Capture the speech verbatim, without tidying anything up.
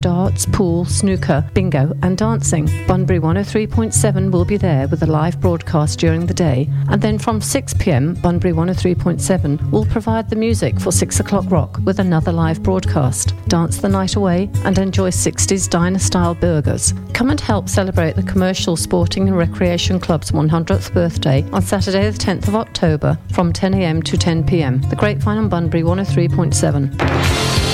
darts, pool, snooker, bingo and dancing. Bunbury one oh three point seven will be there with a live broadcast during the day, and then from six p.m. Bunbury one oh three point seven will provide the music for six o'clock rock with another live broadcast. Dance the night away and enjoy sixties diner-style burgers. Come and help celebrate the Commercial Sporting and Recreation Club's one hundredth birthday on Saturday the tenth of October from ten a.m. to ten p.m. The Grapevine on Bunbury one oh three point seven.